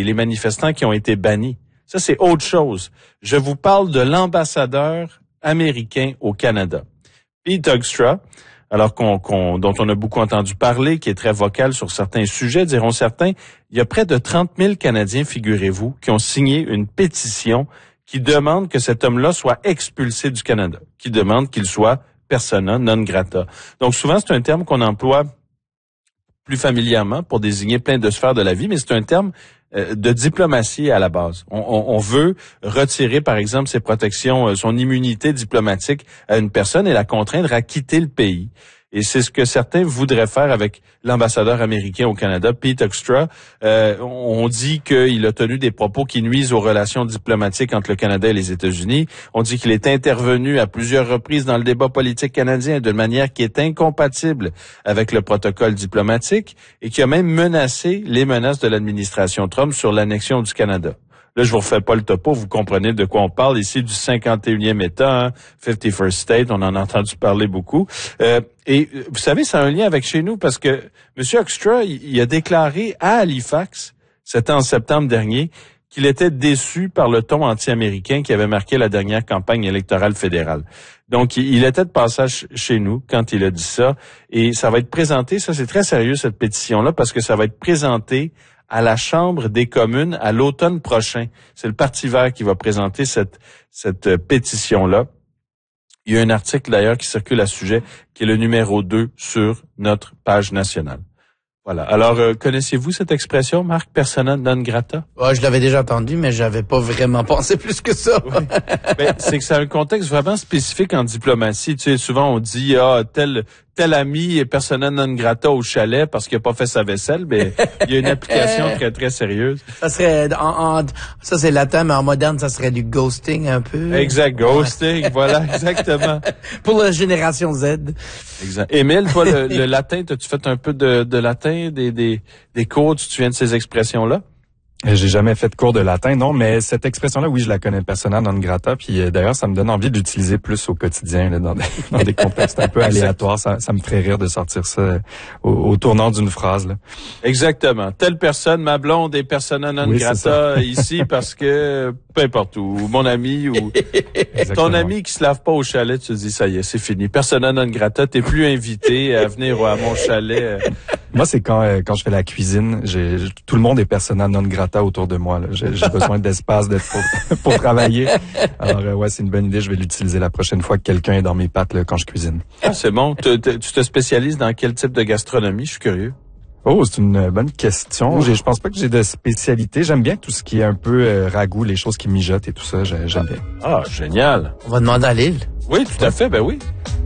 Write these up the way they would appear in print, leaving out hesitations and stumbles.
les manifestants qui ont été bannis. Ça, c'est autre chose. Je vous parle de l'ambassadeur américain au Canada. Pete Hoekstra, alors dont on a beaucoup entendu parler, qui est très vocal sur certains sujets, diront certains, il y a près de 30 000 Canadiens, figurez-vous, qui ont signé une pétition qui demande que cet homme-là soit expulsé du Canada, qui demande qu'il soit persona non grata. Donc souvent, c'est un terme qu'on emploie plus familièrement pour désigner plein de sphères de la vie, mais c'est un terme de diplomatie à la base. On veut retirer, par exemple, ses protections, son immunité diplomatique à une personne et la contraindre à quitter le pays. Et c'est ce que certains voudraient faire avec l'ambassadeur américain au Canada, Pete Hoekstra. On dit qu'il a tenu des propos qui nuisent aux relations diplomatiques entre le Canada et les États-Unis. On dit qu'il est intervenu à plusieurs reprises dans le débat politique canadien d'une manière qui est incompatible avec le protocole diplomatique et qui a même menacé les menaces de l'administration Trump sur l'annexion du Canada. Là, je vous refais pas le topo, vous comprenez de quoi on parle ici, du 51e État, hein, 51st State, on en a entendu parler beaucoup. Et vous savez, ça a un lien avec chez nous parce que M. Hoekstra, il a déclaré à Halifax, c'était en septembre dernier, qu'il était déçu par le ton anti-américain qui avait marqué la dernière campagne électorale fédérale. Donc, il était de passage chez nous quand il a dit ça. Et ça va être présenté, ça c'est très sérieux cette pétition-là, parce que ça va être présenté à la Chambre des communes à l'automne prochain. C'est le Parti vert qui va présenter cette pétition-là. Il y a un article d'ailleurs qui circule à ce sujet, qui est le numéro 2 sur notre page nationale. Voilà. Alors, connaissiez-vous cette expression, Marc, persona non grata? Ouais, je l'avais déjà entendu, mais j'avais pas vraiment pensé plus que ça. Oui. Ben, c'est que ça a un contexte vraiment spécifique en diplomatie. Tu sais, souvent on dit, tel ami est persona non grata au chalet parce qu'il a pas fait sa vaisselle, mais il y a une application très, très sérieuse. Ça serait, ça c'est latin, mais en moderne, ça serait du ghosting un peu. Exact, ghosting, ouais. Voilà, exactement. Pour la génération Z. Exact. Émile, toi, le latin, t'as-tu fait un peu de latin, des cours, tu te souviens de ces expressions-là? J'ai jamais fait de cours de latin, non, mais cette expression-là, oui, je la connais, persona non grata, puis d'ailleurs, ça me donne envie d'utiliser plus au quotidien, là, dans des contextes un peu aléatoires. Ça me ferait rire de sortir ça au tournant d'une phrase, là. Exactement. Telle personne, ma blonde est persona non grata ici parce que peu importe où, mon ami ou ton ami qui se lave pas au chalet, tu te dis ça y est, c'est fini. Persona non grata, t'es plus invité à venir à mon chalet. Moi, c'est quand je fais la cuisine, tout le monde est persona non grata autour de moi, là. J'ai besoin d'espace pour travailler. Alors, ouais, c'est une bonne idée. Je vais l'utiliser la prochaine fois que quelqu'un est dans mes pattes, là, quand je cuisine. Ah, c'est bon. Tu te spécialises dans quel type de gastronomie? Je suis curieux. Oh, c'est une bonne question. Je pense pas que j'ai de spécialité. J'aime bien tout ce qui est un peu ragoût, les choses qui mijotent et tout ça. J'aime bien. Ah, génial. On va demander à Lille. Oui, tout à fait. Ben oui.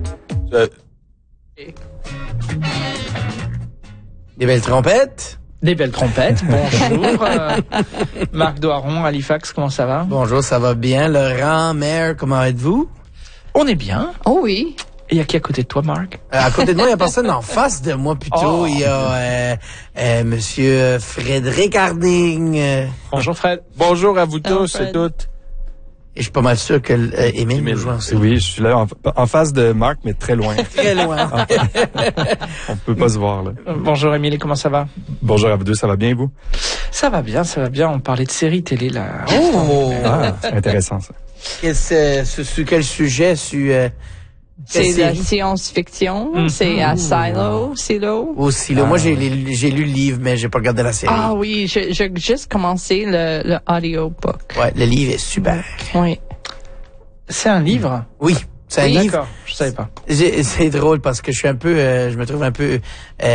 Des belles trompettes. Des belles trompettes. Bonjour. Marc Doiron, Halifax, comment ça va? Bonjour, ça va bien. Laurent, Maire, comment êtes-vous? On est bien. Oh oui. Et il y a qui à côté de toi, Marc? À côté de moi, il y a personne en face de moi plutôt. Oh. Il y a Monsieur Frédéric Harding. Bonjour, Fred. Bonjour à vous tous et toutes. Et je suis pas mal sûr que Émile nous joint aussi. Oui, je suis là en face de Marc, mais très loin. Très loin. On peut pas se voir, là. Bonjour, Émile, comment ça va? Bonjour à vous deux, ça va bien, et vous? Ça va bien, ça va bien. On parlait de séries télé, là. Oh! Ah, c'est intéressant, ça. Sur quel sujet? C'est de la science-fiction, c'est à Silo. Au Silo. Moi, j'ai lu le livre, mais j'ai pas regardé la série. Ah oui, j'ai juste commencé le audiobook. Ouais, le livre est super. Oui. C'est un livre? Oui. C'est un livre. D'accord, je savais pas. C'est drôle parce que je me trouve un peu,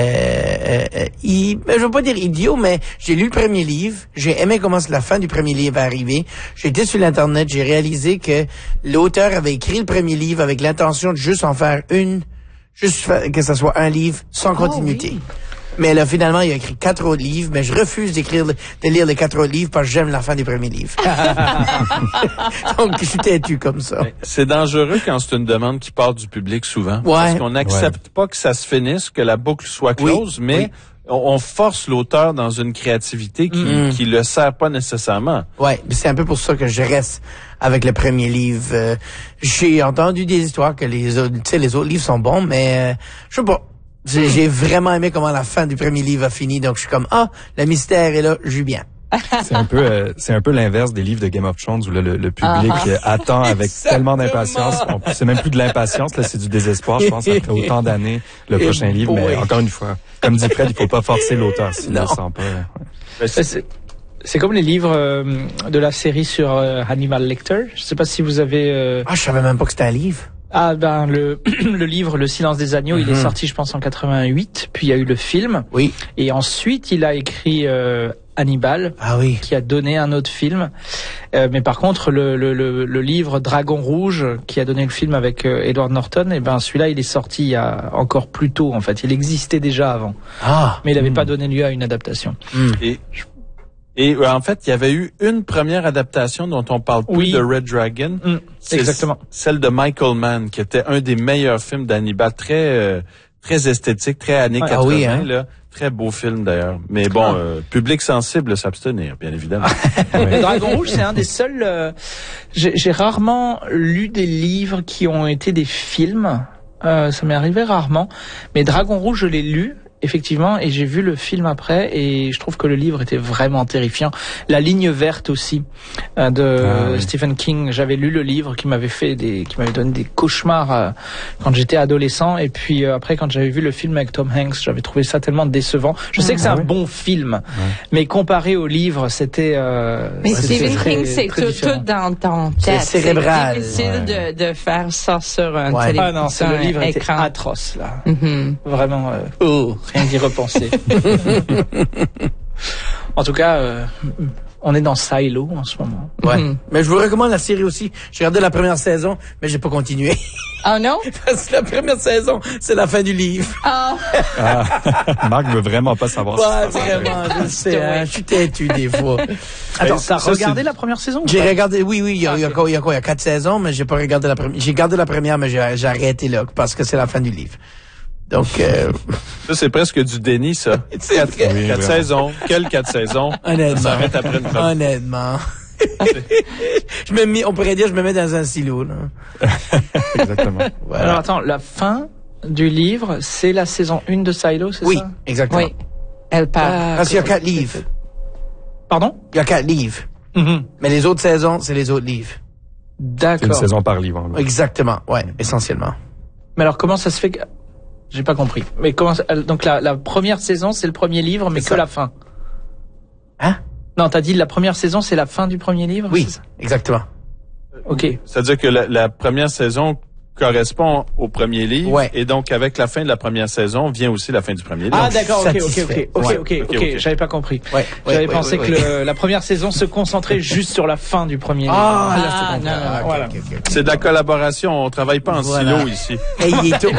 je veux pas dire idiot, mais j'ai lu le premier livre, j'ai aimé comment la fin du premier livre est arrivée. J'ai été sur l'internet, j'ai réalisé que l'auteur avait écrit le premier livre avec l'intention de juste en faire que ça soit un livre sans continuité. Oui. Mais là, finalement, il a écrit 4 autres livres, mais je refuse de lire les 4 autres livres parce que j'aime la fin du premier livre. Donc, je suis têtu comme ça. C'est dangereux quand c'est une demande qui part du public souvent. Ouais. Parce qu'on n'accepte pas que ça se finisse, que la boucle soit close, mais on force l'auteur dans une créativité qui le sert pas nécessairement. Ouais, c'est un peu pour ça que je reste avec le premier livre. J'ai entendu des histoires que les autres livres sont bons, mais je sais pas. J'ai vraiment aimé comment la fin du premier livre a fini, donc je suis comme, le mystère est là, je vis bien. C'est un peu l'inverse des livres de Game of Thrones où le public attend avec tellement d'impatience. Bon, c'est même plus de l'impatience, là, c'est du désespoir, je pense, après autant d'années, le prochain livre. Mais encore une fois, comme dit Fred, il faut pas forcer l'auteur s'il ne le sent pas. Ouais. C'est comme les livres de la série sur Hannibal Lecter. Je sais pas si vous avez... je savais même pas que c'était un livre. Ah ben le livre Le Silence des agneaux, il est sorti je pense en 88, puis il y a eu le film. Oui. Et ensuite il a écrit Hannibal, qui a donné un autre film. Mais par contre le livre Dragon Rouge qui a donné le film avec Edward Norton, et ben celui-là il est sorti il y a encore plus tôt en fait. Il existait déjà avant. Mais il n'avait pas donné lieu à une adaptation. Et en fait, il y avait eu une première adaptation dont on parle plus de Red Dragon. Exactement. Celle de Michael Mann, qui était un des meilleurs films d'Hannibal, très esthétique, très années 80, là. Très beau film d'ailleurs. Mais bon, public sensible s'abstenir, bien évidemment. Le Dragon Rouge, c'est un des seuls... j'ai rarement lu des livres qui ont été des films. Ça m'est arrivé rarement. Mais Dragon Rouge, je l'ai lu. Effectivement, et j'ai vu le film après, et je trouve que le livre était vraiment terrifiant. La ligne verte aussi de Stephen King. J'avais lu le livre qui m'avait donné des cauchemars quand j'étais adolescent, et puis après quand j'avais vu le film avec Tom Hanks, j'avais trouvé ça tellement décevant. Je sais que c'est un bon film, mais comparé au livre, c'était. Mais Stephen King, c'est tout dans ton tête. C'est cérébral. C'est difficile de faire ça sur un téléphone. Ah non, le livre était atroce là. Vraiment. Rien d'y repenser. En tout cas, on est dans Silo en ce moment. Mais je vous recommande la série aussi. J'ai regardé la première saison, mais j'ai pas continué. Ah non? Parce que la première saison, c'est la fin du livre. Marc veut vraiment pas savoir. Vraiment, je sais. Je suis têtu des fois. Attends, t'as regardé la première saison? J'ai regardé, oui, il y a 4 saisons, mais j'ai pas regardé la première. J'ai regardé la première, mais j'ai arrêté là, parce que c'est la fin du livre. Donc, ça, c'est presque du déni, ça. 4 saisons. Quelles 4 saisons? Honnêtement. Ça arrête après une fois. Honnêtement. On pourrait dire, je me mets dans un silo, là. Exactement. Voilà. Alors, attends, la fin du livre, c'est la saison 1 de Silo, c'est ça? Oui, exactement. Oui. Elle part. Parce qu'il y a 4 livres. Pardon? Il y a 4 livres. Mais les autres saisons, c'est les autres livres. D'accord. Une saison par livre. Là. Exactement. Ouais, essentiellement. Mais alors, comment ça se fait que... J'ai pas compris. Mais comment donc la première saison c'est le premier livre mais que la fin. Hein? Non, t'as dit la première saison c'est la fin du premier livre? Oui, exactement. OK. C'est-à-dire que la première saison correspond au premier livre et donc avec la fin de la première saison vient aussi la fin du premier livre. Ah d'accord, OK. J'avais pas compris. J'avais pensé que la première saison se concentrait juste sur la fin du premier livre. Voilà. C'est de la collaboration, on travaille pas en silo ici. Il est tout.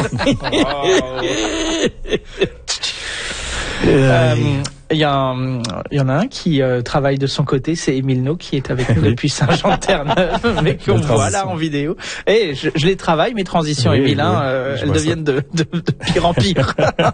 Il y en a un qui travaille de son côté, c'est Émile No qui est avec nous depuis Saint-Jean-de-Terre-Neuve, mais qu'on voit là en vidéo. Et je les travaille, mes transitions, Émile, elles deviennent de pire en pire.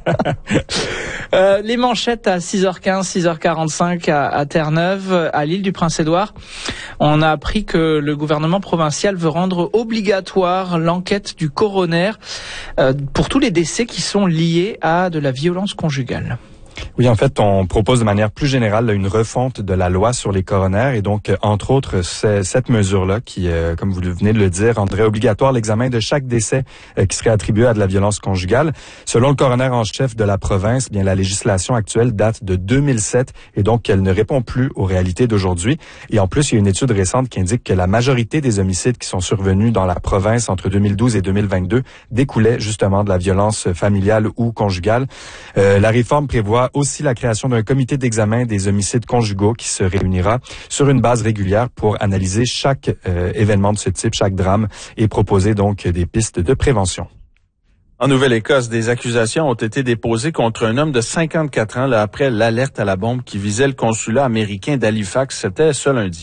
Les manchettes à 6h15, 6h45 à Terre-Neuve, à l'île du Prince-Édouard. On a appris que le gouvernement provincial veut rendre obligatoire l'enquête du coroner pour tous les décès qui sont liés à de la violence conjugale. Oui, en fait, on propose de manière plus générale une refonte de la loi sur les coroners et donc, entre autres, c'est cette mesure-là qui, comme vous venez de le dire, rendrait obligatoire l'examen de chaque décès qui serait attribué à de la violence conjugale. Selon le coroner en chef de la province, bien la législation actuelle date de 2007 et donc elle ne répond plus aux réalités d'aujourd'hui. Et en plus, il y a une étude récente qui indique que la majorité des homicides qui sont survenus dans la province entre 2012 et 2022 découlaient justement de la violence familiale ou conjugale. La réforme prévoit aussi la création d'un comité d'examen des homicides conjugaux qui se réunira sur une base régulière pour analyser chaque événement de ce type, chaque drame, et proposer donc des pistes de prévention. En Nouvelle-Écosse, des accusations ont été déposées contre un homme de 54 ans là, après l'alerte à la bombe qui visait le consulat américain d'Halifax. C'était ce lundi.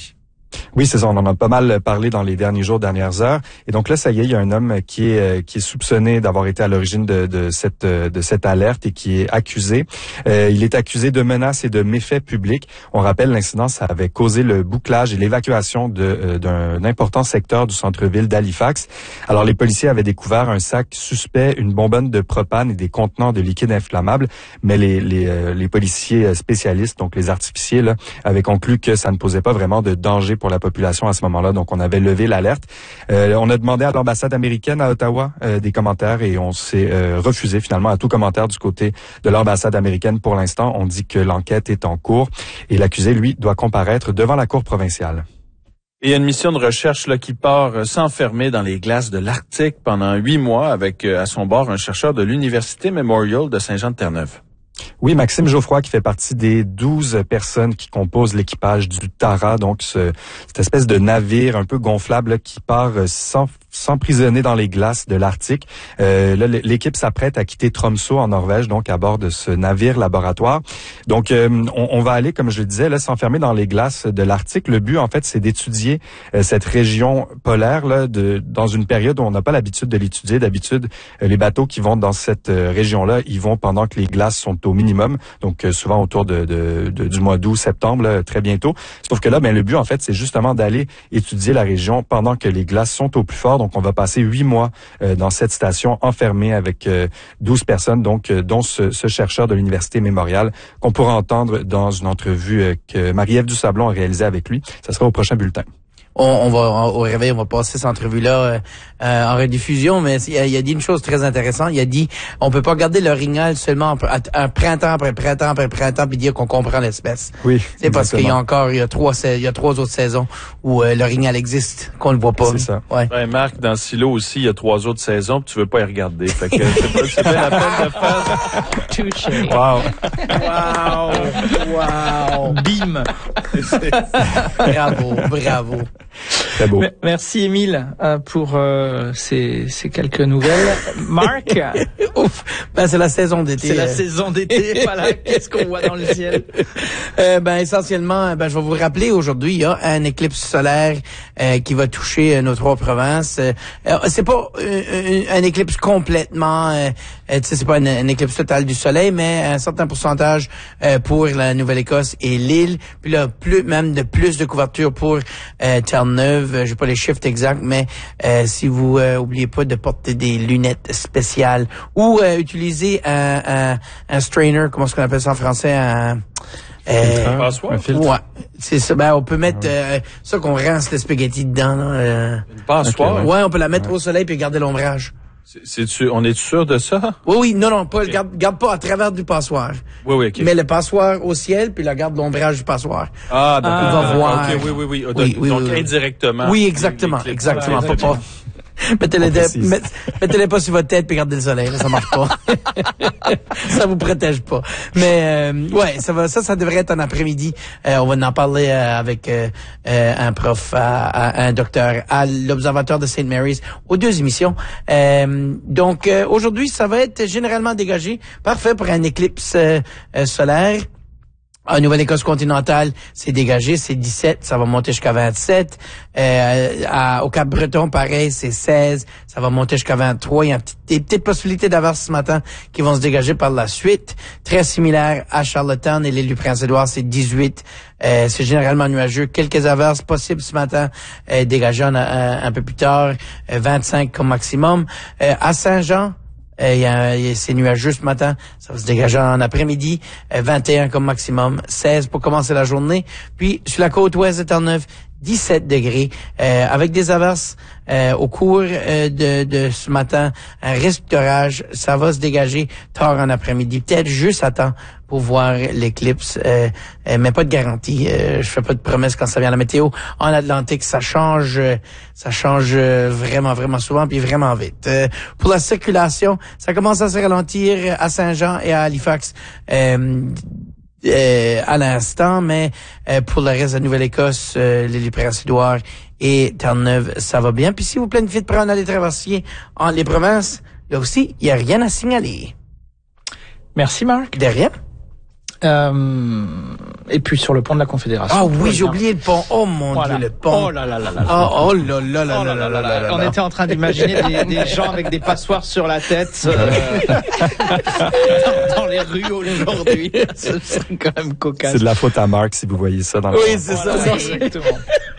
Oui, c'est ça. On en a pas mal parlé dans les derniers jours, dernières heures. Et donc là, ça y est, il y a un homme qui est soupçonné d'avoir été à l'origine de cette alerte et qui est accusé. Il est accusé de menaces et de méfaits publics. On rappelle, l'incident, ça avait causé le bouclage et l'évacuation d'un important secteur du centre-ville d'Halifax. Alors, les policiers avaient découvert un sac suspect, une bonbonne de propane et des contenants de liquide inflammable. Mais les policiers spécialistes, donc les artificiers, là, avaient conclu que ça ne posait pas vraiment de danger pour la population à ce moment-là. Donc, on avait levé l'alerte. On a demandé à l'ambassade américaine à Ottawa des commentaires et on s'est refusé finalement à tout commentaire du côté de l'ambassade américaine pour l'instant. On dit que l'enquête est en cours et l'accusé, lui, doit comparaître devant la cour provinciale. Et il y a une mission de recherche là qui part s'enfermer dans les glaces de l'Arctique pendant 8 mois avec à son bord un chercheur de l'Université Memorial de Saint-Jean-de-Terre-Neuve. Oui, Maxime Geoffroy qui fait partie des 12 personnes qui composent l'équipage du Tara, donc cette espèce de navire un peu gonflable là, qui part s'emprisonner dans les glaces de l'Arctique. Là, l'équipe s'apprête à quitter Tromsø en Norvège, donc à bord de ce navire laboratoire. Donc, on va aller, comme je le disais, là, s'enfermer dans les glaces de l'Arctique. Le but, en fait, c'est d'étudier cette région polaire là, dans une période où on n'a pas l'habitude de l'étudier. D'habitude, les bateaux qui vont dans cette région-là, ils vont pendant que les glaces sont au minimum, donc souvent autour du mois d'août, septembre, là, très bientôt. Sauf que là, le but, en fait, c'est justement d'aller étudier la région pendant que les glaces sont au plus fort. Donc, on va passer 8 mois dans cette station enfermée avec 12 personnes, donc dont ce chercheur de l'Université Memorial qu'on pourra entendre dans une entrevue que Marie-Ève Dusablon a réalisée avec lui. Ça sera au prochain bulletin. On va au réveil, on va passer cette entrevue-là en rediffusion, mais il a dit une chose très intéressante. Il a dit on peut pas garder l'orignal seulement un printemps après printemps après printemps puis dire qu'on comprend l'espèce. Oui. C'est parce qu'il y a trois autres saisons où l'orignal existe qu'on ne voit pas. C'est ça. Ouais. Ouais, Marc, dans Silo aussi, il y a 3 autres saisons, puis tu veux pas y regarder. Fait que c'est pas la peine de faire. Touché. Wow. Wow. Bim. Bravo. Très beau. Merci Émile pour ces quelques nouvelles. Marc, Ouf. C'est la saison d'été. c'est la saison d'été. Voilà, qu'est-ce qu'on voit dans le ciel? Essentiellement, je vais vous rappeler aujourd'hui, il y a un éclipse solaire qui va toucher nos 3 provinces. C'est pas un éclipse complètement, c'est pas un éclipse total du soleil, mais un certain pourcentage pour la Nouvelle-Écosse et l'île. Puis là, plus de couverture pour Terre-Neuve. J'ai pas les chiffres exacts, mais si vous oubliez pas de porter des lunettes spéciales ou utiliser un strainer, comment est-ce qu'on appelle ça en français, un passoire? Un filtre. Ouais, c'est ça. On peut mettre ça qu'on rince le spaghetti dedans. Là, Une passoire? Okay, ouais, on peut la mettre au soleil puis garder l'ombrage. On est sûr de ça? Oui, non, pas, okay. garde pas à travers du passoire. Oui, OK. Mais le passoire au ciel, puis garde l'ombrage du passoire. Ah, d'accord. On va voir. OK, oui. Donc, indirectement. Oui, exactement. Pas. Mettez-les pas sur votre tête puis gardez le soleil, là, ça marche pas. Ça vous protège pas. Mais ça devrait être un après-midi. On va en parler avec un prof, un docteur à l'Observatoire de St. Mary's aux 2 émissions. Donc aujourd'hui, ça va être généralement dégagé, parfait pour un éclipse solaire. En Nouvelle-Écosse continentale, c'est dégagé, c'est 17, ça va monter jusqu'à 27. Au Cap-Breton, pareil, c'est 16, ça va monter jusqu'à 23. Il y a des petites possibilités d'averses ce matin qui vont se dégager par la suite. Très similaire à Charlottetown et l'île du Prince-Édouard, c'est 18. C'est généralement nuageux. Quelques averses possibles ce matin, dégagées un peu plus tard, 25 comme maximum. À Saint-Jean, c'est nuageux ce matin, ça va se dégager en après-midi, 21 comme maximum, 16 pour commencer la journée. Puis sur la côte ouest de Terre-Neuve, 17 degrés, avec des averses au cours de ce matin, un risque d'orage, ça va se dégager tard en après-midi, peut-être juste à temps pour voir l'éclipse, mais pas de garantie. Je fais pas de promesses quand ça vient à la météo. En Atlantique, ça change vraiment, vraiment souvent, puis vraiment vite. Pour la circulation, ça commence à se ralentir à Saint-Jean et à Halifax. À l'instant, mais pour le reste de la Nouvelle-Écosse, l'île du Prince-Édouard et Terre-Neuve, ça va bien. Puis si vous planifiez de prendre les traversiers en les provinces, là aussi, il n'y a rien à signaler. Merci Marc. De rien. Et puis sur le pont de la Confédération. Ah oui, j'ai oublié le pont. Oh mon Voilà. Dieu, le pont. Oh là là là là. Oh là là là là là là là. On était en train d'imaginer des gens avec des passoires sur la tête dans les rues aujourd'hui. Ce serait quand même cocasse. C'est de la faute à Marc si vous voyez ça dans le Oui, c'est ça. Voilà, exactement.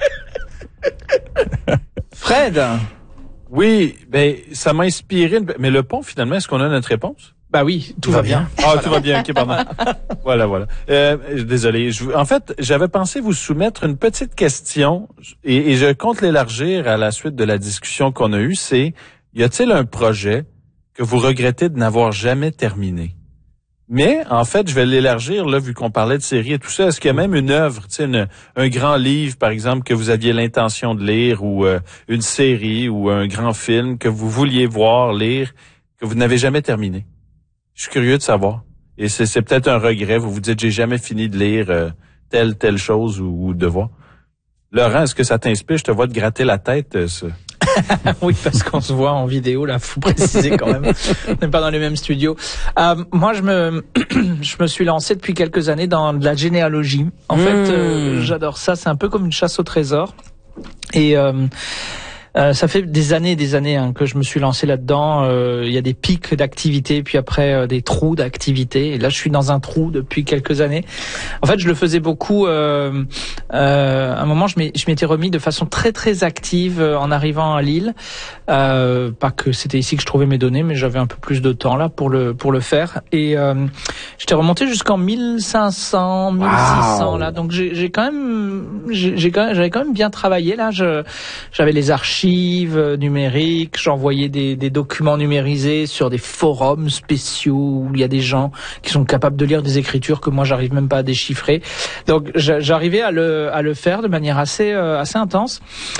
Fred. Oui, ben ça m'a inspiré. Mais le pont, finalement, est-ce qu'on a notre réponse? Bah oui, tout va bien. Ah, tout va bien, ok, pardon. Voilà. Désolé. En fait, j'avais pensé vous soumettre une petite question et je compte l'élargir à la suite de la discussion qu'on a eue. C'est, y a-t-il un projet que vous regrettez de n'avoir jamais terminé? Mais, en fait, je vais l'élargir, là, vu qu'on parlait de séries et tout ça. Est-ce qu'il y a même une œuvre, tu sais, un grand livre, par exemple, que vous aviez l'intention de lire, ou une série, ou un grand film que vous vouliez voir, lire, que vous n'avez jamais terminé? Je suis curieux de savoir. Et c'est peut-être un regret. Vous vous dites, j'ai jamais fini de lire telle chose ou de voir. Laurent, est-ce que ça t'inspire? Je te vois te gratter la tête. Ça. Oui, parce qu'on se voit en vidéo, là, faut préciser quand même. On n'est pas dans les mêmes studios. Moi, je me suis lancé depuis quelques années dans de la généalogie. En fait, j'adore ça. C'est un peu comme une chasse au trésor. Et ça fait des années que je me suis lancé là-dedans. Il y a des pics d'activité, puis après des trous d'activité. Et là, je suis dans un trou depuis quelques années. En fait, je le faisais beaucoup. À un moment, je m'étais remis de façon très très active en arrivant à Lille. Pas que c'était ici que je trouvais mes données, mais j'avais un peu plus de temps là pour le faire. Et j'étais remonté jusqu'en 1500, 1600 là. Donc j'avais quand même bien travaillé là. J'avais les archives numériques, j'envoyais des documents numérisés sur des forums spéciaux où il y a des gens qui sont capables de lire des écritures que moi j'arrive même pas à déchiffrer. Donc j'arrivais à le faire de manière assez intense.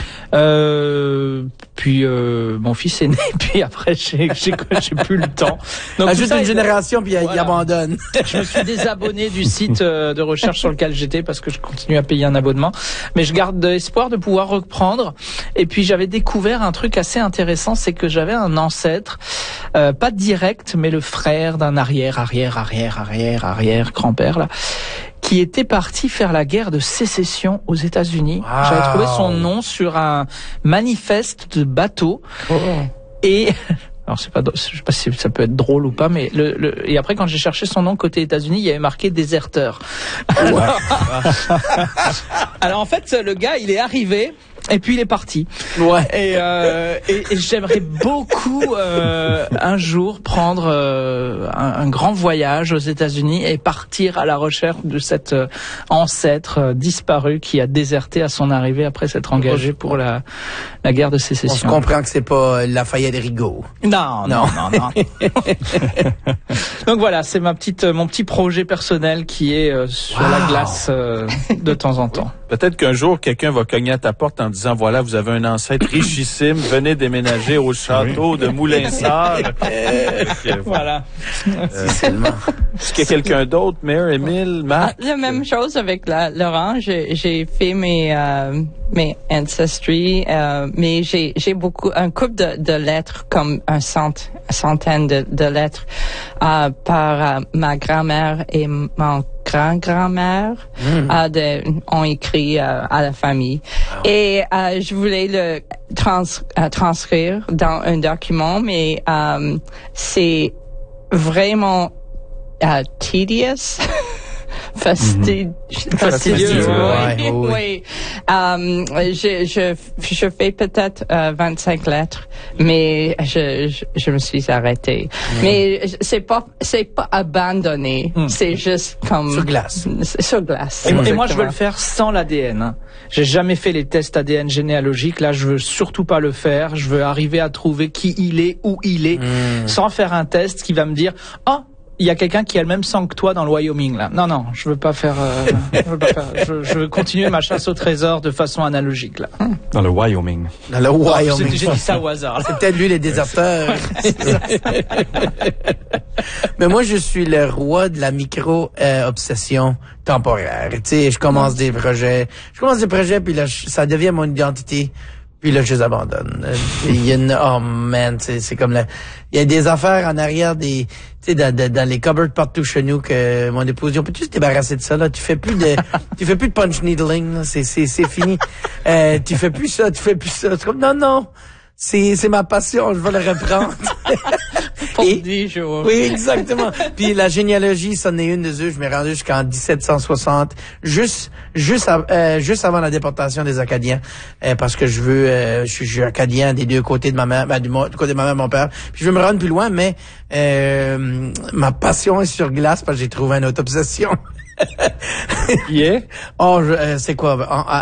Puis mon fils est né, puis après j'ai plus le temps. Donc juste une génération puis il abandonne. Je me suis désabonné du site de recherche sur lequel j'étais parce que je continue à payer un abonnement, mais je garde espoir de pouvoir reprendre. Et puis j'avais découvert un truc assez intéressant, c'est que j'avais un ancêtre, pas direct, mais le frère d'un arrière grand-père là, qui était parti faire la guerre de sécession aux États-Unis. Wow. J'avais trouvé son nom sur un manifeste de bateau. Oh. Et alors je sais pas si ça peut être drôle ou pas, mais et après quand j'ai cherché son nom côté États-Unis, il y avait marqué déserteur. Alors en fait le gars il est arrivé. Et puis il est parti. Ouais. Et j'aimerais beaucoup un jour prendre un grand voyage aux États-Unis et partir à la recherche de cet ancêtre disparu qui a déserté à son arrivée après s'être engagé pour la guerre de sécession. On se comprend que c'est pas Lafayette Rigaud. Non. Donc voilà, c'est mon petit projet personnel qui est sur la glace de temps en temps. Peut-être qu'un jour, quelqu'un va cogner à ta porte en disant, voilà, vous avez un ancêtre richissime, venez déménager au château de Moulinsart. Voilà. Est-ce qu'il y a quelqu'un d'autre, Mère, Émile, Marc? La même chose avec Laurent. J'ai fait mes ancestry, mais j'ai un couple de lettres, comme une centaine de lettres par ma grand-mère et mon grand-grand-mère ont écrit à la famille. Et je voulais le transcrire dans un document, mais c'est vraiment tedious. Fastidieux. Oui. Je fais peut-être 25 lettres, mais je me suis arrêtée. Mais c'est pas abandonné. C'est juste comme sur glace. Sur glace. Et moi, je veux le faire sans l'ADN. Hein. J'ai jamais fait les tests ADN généalogiques. Là, je veux surtout pas le faire. Je veux arriver à trouver qui il est, où il est, sans faire un test qui va me dire il y a quelqu'un qui a le même sang que toi dans le Wyoming, là. Non, je veux pas faire, je veux continuer ma chasse au trésor de façon analogique, là. Dans le Wyoming. Dans le Wyoming. J'ai dit ça au hasard. C'est peut-être lui, les déserteurs. Mais moi, je suis le roi de la micro-obsession temporaire. Tu sais, je commence des projets, puis là, ça devient mon identité. Puis là, je les abandonne. Il y a oh man, c'est comme il y a des affaires en arrière des, tu sais, dans les cupboards partout chez nous que mon épouse dit, on peut-tu se débarrasser de ça, là? Tu fais plus de punch needling, là. C'est fini. Tu fais plus ça. C'est comme, non. C'est ma passion, je vais le reprendre. Pour 10 jours. Oui, exactement. Puis la généalogie, c'en est une de eux. Je m'ai rendu jusqu'en 1760, juste avant la déportation des Acadiens, parce que je suis Acadien des deux côtés de ma mère, du côté de ma mère et mon père. Puis je veux me rendre plus loin, mais ma passion est sur glace parce que j'ai trouvé une autre obsession. Qui est? Oh, c'est quoi?